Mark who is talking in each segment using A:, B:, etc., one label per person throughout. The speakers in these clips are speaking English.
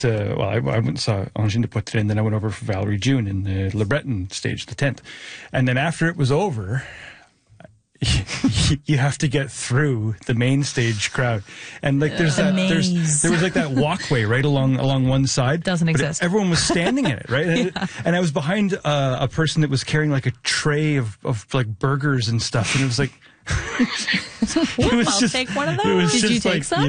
A: I went and saw Angine de Poitrine, and then I went over for Valerie June in the Le Breton stage, the 10th. And then after it was over, you have to get through the main stage crowd, and like there was like that walkway right along one side.
B: Doesn't exist.
A: Everyone was standing in it, right? And I was behind a person that was carrying like a tray of like burgers and stuff, and it was like.
B: I'll take one of those. Did you take some?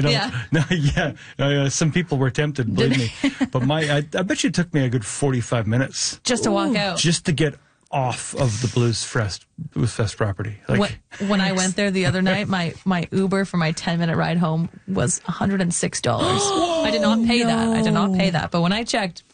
A: Some people were tempted, believe me. But I bet you it took me a good 45 minutes
B: just to walk out,
A: just to get off of the Blues Fest property. Like
B: when I went there the other night, my Uber for my 10-minute ride home was $106. I did not pay that. I did not pay that. But when I checked,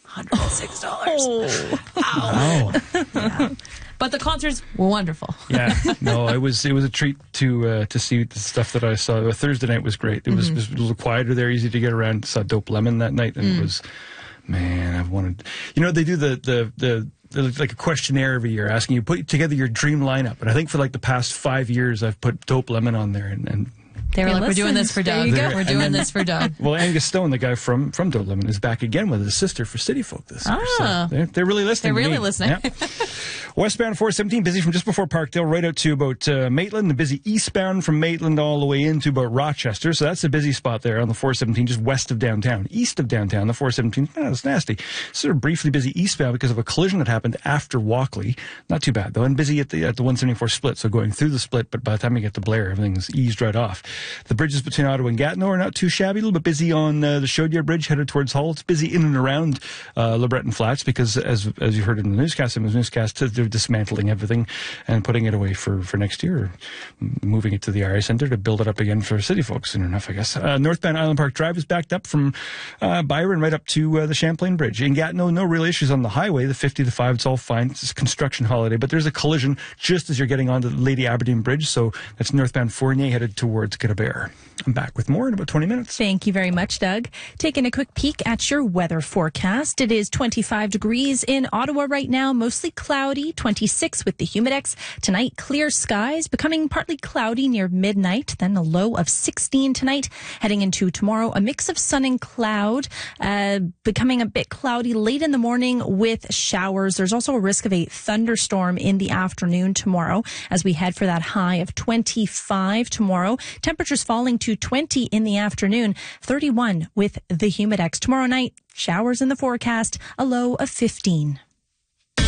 B: $106. Ow. Yeah. But the concerts were wonderful.
A: Yeah, no, it was a treat to see the stuff that I saw. Thursday night was great. It was a little quieter there, easy to get around. Saw Dope Lemon that night, and it was, man, I wanted. You know, they do the like a questionnaire every year asking you put together your dream lineup, and I think for like the past 5 years I've put Dope Lemon on there, and
B: they were like, we're doing this for Doug. We're doing this for Doug.
A: Well, Angus Stone, the guy from Dope Lemon, is back again with his sister for City Folk this year. So they're really listening.
B: They're really listening.
A: Yeah. Westbound 417, busy from just before Parkdale right out to about Maitland. The busy eastbound from Maitland all the way into about Rochester. So that's a busy spot there on the 417, just west of downtown. East of downtown, the 417, it's nasty. Sort of briefly busy eastbound because of a collision that happened after Walkley. Not too bad, though. And busy at the 174 split, so going through the split, but by the time you get to Blair, everything's eased right off. The bridges between Ottawa and Gatineau are not too shabby. A little bit busy on the Chaudière Bridge headed towards Hull. It's busy in and around Le Breton Flats because, as you heard in the newscast, they're dismantling everything and putting it away for next year, moving it to the RA Centre to build it up again for city folks soon enough, I guess. Northbound Island Park Drive is backed up from Byron right up to the Champlain Bridge. In Gatineau, no real issues on the highway. The 50 to 5, it's all fine. It's a construction holiday, but there's a collision just as you're getting onto the Lady Aberdeen Bridge, so that's northbound Fournier headed towards Guilbert. I'm back with more in about 20 minutes.
C: Thank you very much, Doug. Taking a quick peek at your weather forecast. It is 25 degrees in Ottawa right now, mostly cloudy, 26 with the Humidex. Tonight, clear skies, becoming partly cloudy near midnight, then a low of 16 tonight. Heading into tomorrow, a mix of sun and cloud, becoming a bit cloudy late in the morning with showers. There's also a risk of a thunderstorm in the afternoon tomorrow as we head for that high of 25 tomorrow. Temperatures falling to 20 in the afternoon, 31 with the Humidex. Tomorrow night, showers in the forecast, a low of 15.